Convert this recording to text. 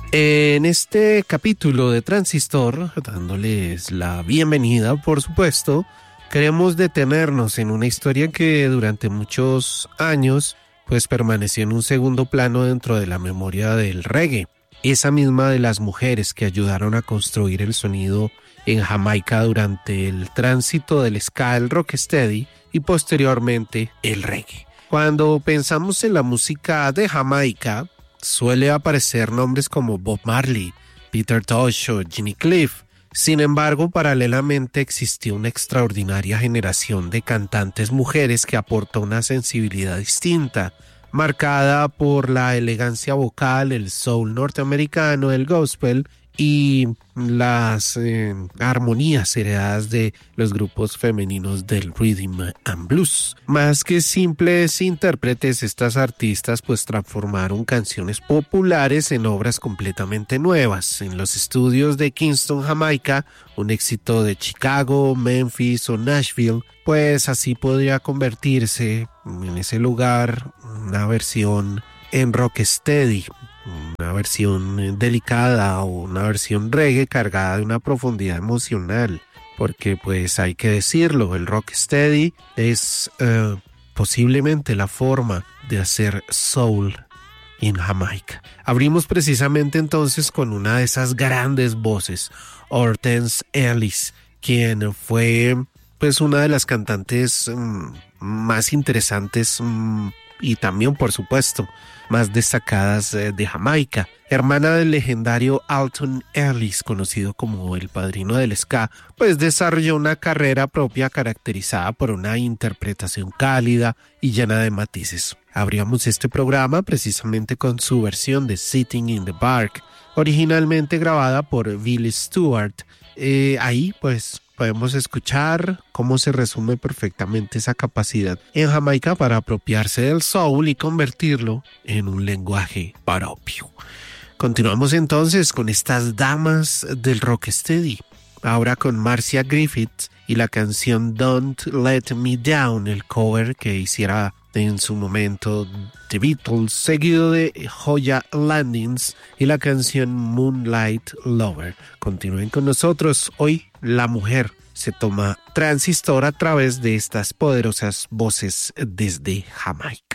En este capítulo de Transistor, dándoles la bienvenida, por supuesto, queremos detenernos en una historia que durante muchos años pues permaneció en un segundo plano dentro de la memoria del reggae. Esa misma de las mujeres que ayudaron a construir el sonido en Jamaica durante el tránsito del ska al rocksteady y posteriormente el reggae. Cuando pensamos en la música de Jamaica, suele aparecer nombres como Bob Marley, Peter Tosh o Ginny Cliff. Sin embargo, paralelamente existió una extraordinaria generación de cantantes mujeres que aportó una sensibilidad distinta, marcada por la elegancia vocal, el soul norteamericano, el gospel y las armonías heredadas de los grupos femeninos del rhythm and blues. Más que simples intérpretes, estas artistas pues transformaron canciones populares en obras completamente nuevas. En los estudios de Kingston, Jamaica, un éxito de Chicago, Memphis o Nashville, pues así podría convertirse en ese lugar una versión en rocksteady, una versión delicada o una versión reggae cargada de una profundidad emocional, porque pues hay que decirlo, el rocksteady es posiblemente la forma de hacer soul en Jamaica. Abrimos precisamente entonces con una de esas grandes voces, Hortense Ellis, quien fue pues una de las cantantes más interesantes y también por supuesto más destacadas de Jamaica. Hermana del legendario Alton Ellis, conocido como el padrino del ska, pues desarrolló una carrera propia caracterizada por una interpretación cálida y llena de matices. Abríamos este programa precisamente con su versión de Sitting in the Park, originalmente grabada por Billy Stewart. Ahí pues podemos escuchar cómo se resume perfectamente esa capacidad en Jamaica para apropiarse del soul y convertirlo en un lenguaje propio. Continuamos entonces con estas damas del rocksteady, ahora con Marcia Griffiths y la canción Don't Let Me Down, el cover que hiciera en su momento The Beatles, seguido de Joya Landings y la canción Moonlight Lover. Continúen con nosotros. Hoy la mujer se toma Transistor a través de estas poderosas voces desde Jamaica.